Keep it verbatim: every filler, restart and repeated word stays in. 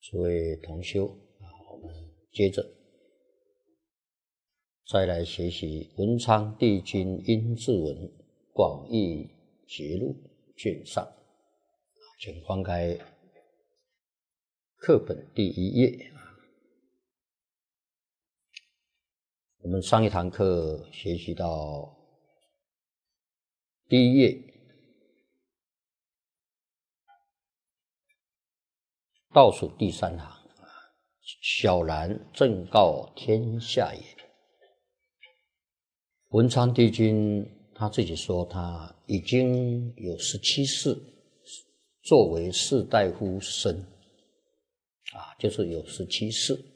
诸位同修啊，我们接着再来学习文昌帝君阴骘文广义节录卷上，请翻开课本第一页。我们上一堂课学习到第一页，倒数第三行，小然正告天下也。文昌帝君他自己说，他已经有十七世作为士大夫生啊，就是有十七世。